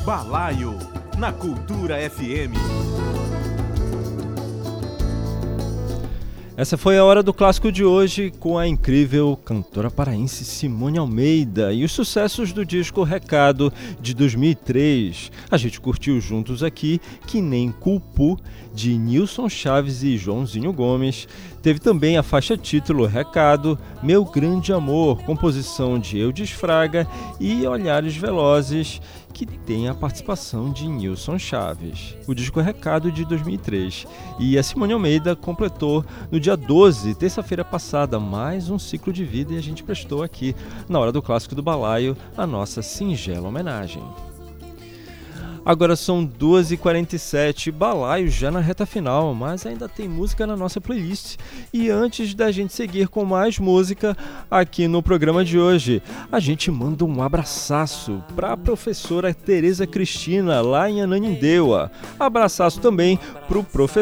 Balaio, na Cultura FM. Essa foi a Hora do Clássico de hoje com a incrível cantora paraense Simone Almeida e os sucessos do disco Recado de 2003. A gente curtiu juntos aqui Que Nem Culpu, de Nilson Chaves e Joãozinho Gomes. Teve também a faixa título Recado, Meu Grande Amor, composição de Eudes Fraga, e Olhares Velozes, que tem a participação de Nilson Chaves. O disco é Recado de 2003. E a Simone Almeida completou no dia 12, terça-feira passada, mais um ciclo de vida, e a gente prestou aqui, na Hora do Clássico do Balaio, a nossa singela homenagem. Agora são 2h47, Balaio já na reta final, mas ainda tem música na nossa playlist. E antes da gente seguir com mais música aqui no programa de hoje, a gente manda um abraçaço para a professora Tereza Cristina, lá em Ananindeua. Abraçaço também para o professor